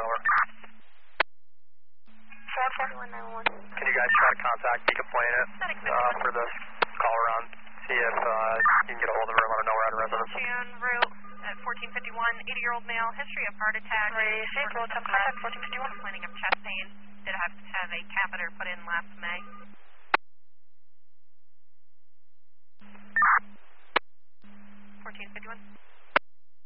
over. 4191. Can you guys try to contact Beacon Point for this call around? See if you can get a hold of her and let her know we're at a residence. June route at 1451, 80-year-old male, history of heart attack. Contact 1451. Complaining of chest pain. Did have a catheter put in last May.